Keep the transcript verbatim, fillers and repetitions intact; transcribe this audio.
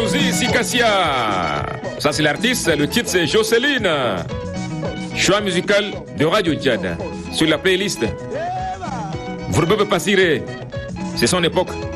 Fauzi Sikassia. Ça c'est l'artiste, le titre c'est Jocelyne. Choix musical de Radio Djad sur la playlist. Vous pouvez passer, c'est son époque.